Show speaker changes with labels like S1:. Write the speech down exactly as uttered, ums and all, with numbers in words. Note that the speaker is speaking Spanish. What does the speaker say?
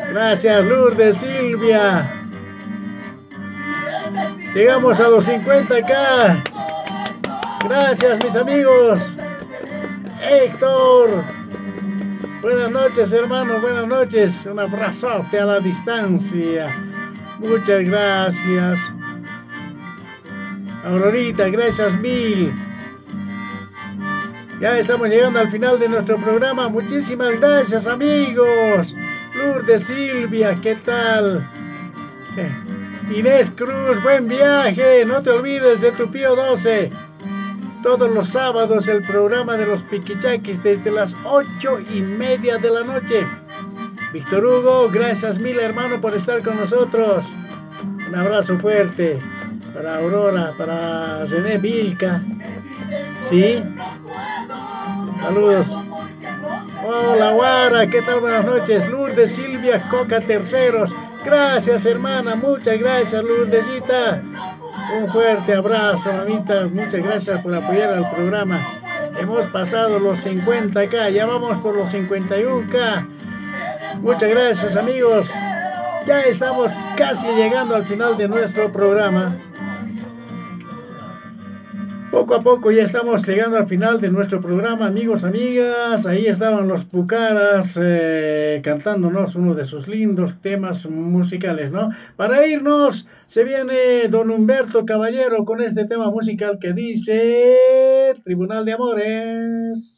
S1: Gracias, Lourdes Silvia. Llegamos a los cincuenta K. Gracias, mis amigos. Héctor. Buenas noches, hermano. Buenas noches. Un abrazote a la distancia. Muchas gracias. Aurorita, gracias mil. Ya estamos llegando al final de nuestro programa. Muchísimas gracias, amigos. Lourdes Silvia, ¿qué tal? Inés Cruz, buen viaje. No te olvides de tu Pío doce. Todos los sábados el programa de los Piquichaquis desde las ocho y media de la noche. Víctor Hugo, gracias mil, hermano, por estar con nosotros. Un abrazo fuerte para Aurora, para René Vilca. ¿Sí? Saludos. Hola, Guara, ¿qué tal? Buenas noches. Lourdes Silvia Coca Terceros. Gracias, hermana, muchas gracias, Lourdesita. Un fuerte abrazo, mamita. Muchas gracias por apoyar al programa. Hemos pasado los cincuenta K, ya vamos por los cincuenta y uno K. Muchas gracias, amigos. Ya estamos casi llegando al final de nuestro programa. Poco a poco ya estamos llegando al final de nuestro programa, amigos, amigas. Ahí estaban los Pucaras eh, cantándonos uno de sus lindos temas musicales, ¿no? Para irnos, se viene don Humberto Caballero con este tema musical que dice Tribunal de Amores.